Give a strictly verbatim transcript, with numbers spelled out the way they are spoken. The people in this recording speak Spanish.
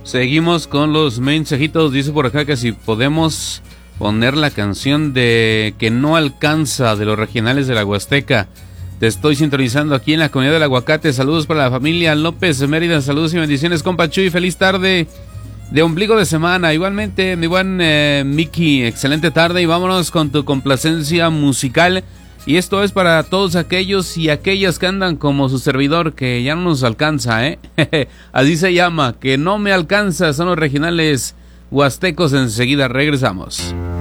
Seguimos con los mensajitos. Dice por acá que si podemos poner la canción de Que no alcanza de los regionales de la Huasteca. Te estoy sintonizando aquí en la comunidad del Aguacate. Saludos para la familia López Mérida. Saludos y bendiciones, compa Chuy. Feliz tarde de ombligo de semana. Igualmente, mi buen eh, Miki, excelente tarde. Y vámonos con tu complacencia musical. Y esto es para todos aquellos y aquellas que andan como su servidor, que ya no nos alcanza, ¿eh? Así se llama, Que no me alcanza. Son los regionales huastecos. Enseguida regresamos.